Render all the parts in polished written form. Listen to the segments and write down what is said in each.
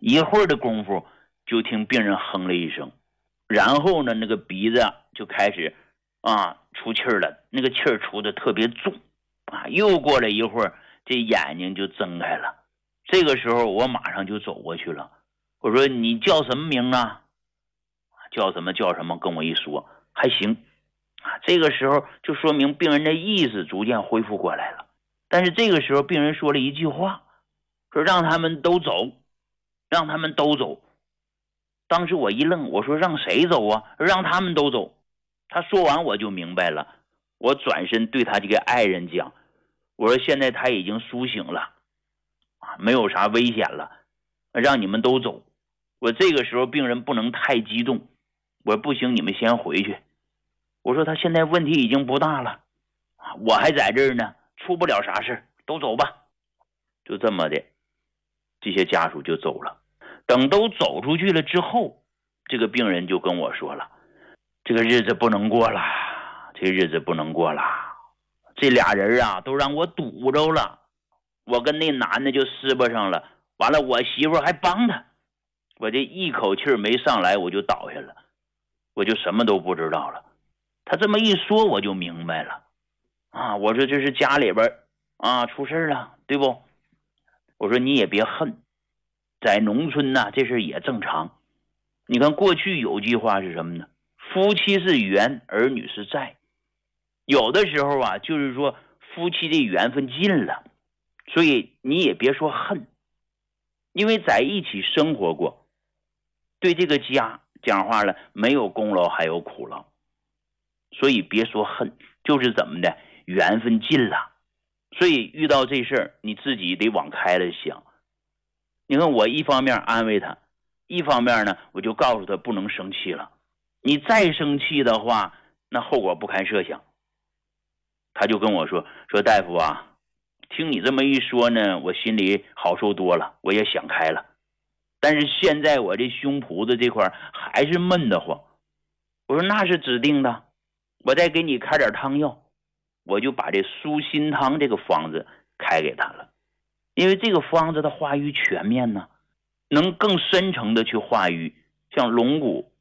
一会儿的功夫就听病人哼了一声，然后呢那个鼻子就开始出气儿了，那个气儿出的特别重又过了一会儿，这眼睛就睁开了。这个时候我马上就走过去了，我说你叫什么名啊？叫什么跟我一说还行这个时候就说明病人的意识逐渐恢复过来了。但是这个时候病人说了一句话，说让他们都走，让他们都走。当时我一愣，我说让谁走啊？让他们都走。他说完我就明白了，我转身对他这个爱人讲，我说现在他已经苏醒了没有啥危险了，让你们都走。我这个时候病人不能太激动，我说不行，你们先回去。我说他现在问题已经不大了我还在这儿呢，出不了啥事，都走吧。就这么的，这些家属就走了。等都走出去了之后，这个病人就跟我说了，这个日子不能过了，这日子不能过了，这俩人都让我堵着了，我跟那男的就撕巴上了，完了我媳妇还帮他，我这一口气没上来我就倒下了，我就什么都不知道了。他这么一说我就明白了我说这是家里边出事了，对不？我说你也别恨，在农村这事也正常。你看过去有句话是什么呢？夫妻是缘，儿女是债。有的时候就是说夫妻的缘分尽了，所以你也别说恨，因为在一起生活过，对这个家讲话了，没有功劳还有苦劳，所以别说恨，就是怎么的，缘分尽了。所以遇到这事儿你自己得往开了想。你看我一方面安慰他，一方面呢我就告诉他不能生气了，你再生气的话那后果不堪设想。他就跟我说大夫听你这么一说呢，我心里好受多了，我也想开了，但是现在我这胸脯子这块还是闷得慌。我说那是指定的，我再给你开点汤药。我就把这舒心汤这个方子开给他了，因为这个方子的化瘀全面呢，能更深层的去化瘀。像龙骨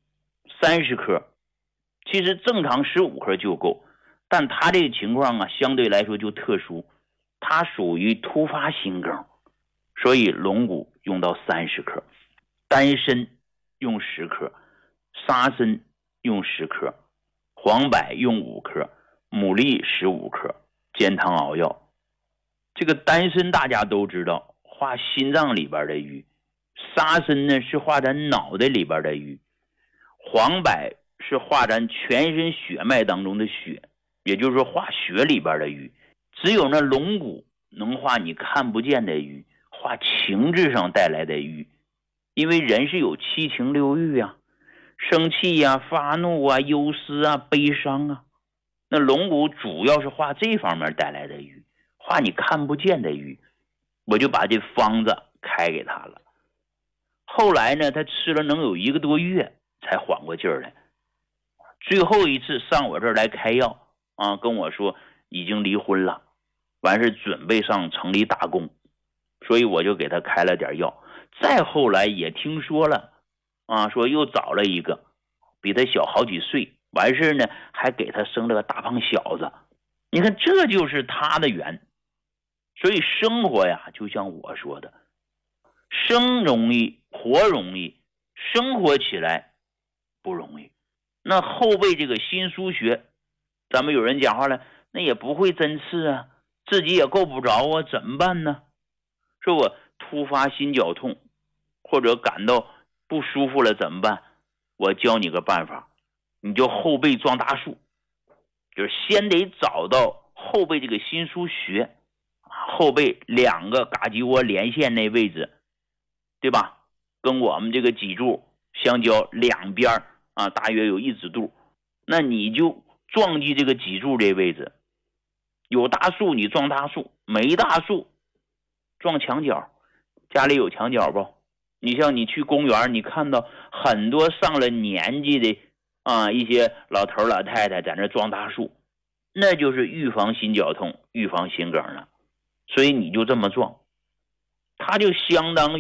30克，其实正常15克就够，但他这个情况相对来说就特殊，它属于突发心梗，所以龙骨用到30克，丹参用10克，沙参用10克，黄柏用5克，牡蛎15克，煎汤熬药。这个丹参大家都知道化心脏里边的瘀，沙参呢是化咱脑袋里边的瘀，黄柏是化咱全身血脉当中的血，也就是说化血里边的瘀。只有那龙骨能化你看不见的瘀，化情志上带来的瘀。因为人是有七情六欲生气发怒忧思悲伤那龙骨主要是化这方面带来的瘀，化你看不见的瘀。我就把这方子开给他了。后来呢他吃了能有1个多月才缓过劲儿来。最后一次上我这儿来开药跟我说已经离婚了，完事准备上城里打工，所以我就给他开了点药。再后来也听说了说又找了一个比他小好几岁，完事呢还给他生了个大胖小子。你看这就是他的缘。所以生活就像我说的，生容易活容易，生活起来不容易。那后背这个心腧穴，咱们有人讲话了，那也不会针刺自己也够不着怎么办呢？说我突发心绞痛或者感到不舒服了怎么办？我教你个办法，你就后背撞大树，就是先得找到后背这个心腧穴，后背2个嘎鸡窝连线那位置，对吧？跟我们这个脊柱相交两边大约有1指肚，那你就撞击这个脊柱这位置。有大树你撞大树，没大树撞墙角。家里有墙角不？你像你去公园，你看到很多上了年纪的一些老头老太太在那撞大树，那就是预防心绞痛，预防心梗了。所以你就这么撞，它就相当于